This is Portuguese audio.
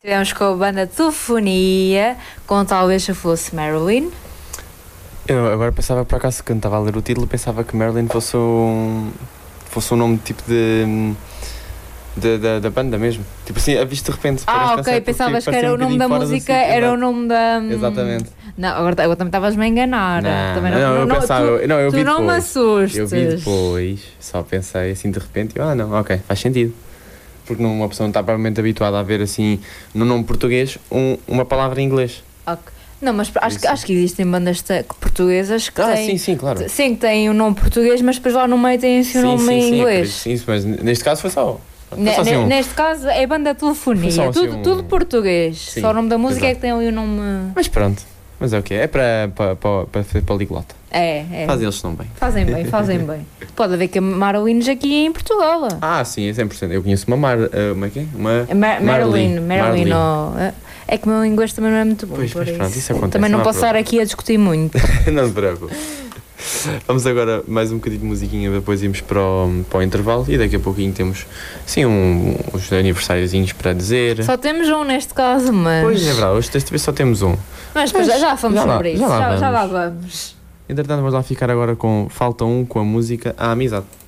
Tivemos com a banda Telefonia, com Talvez Se Fosse Marilyn. Eu agora pensava, por acaso, quando estava a ler o título, pensava que Marilyn fosse um nome tipo da banda mesmo. Tipo assim, a visto de repente. Ok, pensavas que era o nome da música, era o nome da... Exatamente. Não, agora também estavas-me a enganar. Eu pensava... Eu vi tu não depois. me assustes. Eu vi depois, só pensei assim de repente, não, ok, faz sentido. Porque uma pessoa não está provavelmente habituada a ver assim, no nome português, uma palavra em inglês. Ok. Não, mas acho que existem bandas portuguesas que têm... Sim, claro. Sim, que têm o nome português, mas depois lá no meio têm assim o nome em inglês. Sim, mas neste caso foi só... Neste caso é banda Telefonia, tudo português. Sim, só o nome da música exato. é que tem ali o nome... Mas pronto, mas é o que é para fazer poliglota. É. Fazem eles tão bem. Fazem bem. Pode haver que Marlins aqui em Portugal. Sim, é 100%. Eu conheço uma como é que é? Marilyn. É que o meu inglês também não é muito bom. Pois, pronto, isso acontece. Também não posso estar aqui a discutir muito. Não se preocupe. Vamos agora mais um bocadinho de musiquinha, depois irmos para o intervalo e daqui a pouquinho temos sim uns aniversáriozinhos para dizer. Só temos um neste caso, mas... Pois é verdade, hoje desta vez só temos um. Mas já fomos sobre isso, já lá vamos. Entretanto vamos lá ficar agora com Falta Um, com a música A Amizade.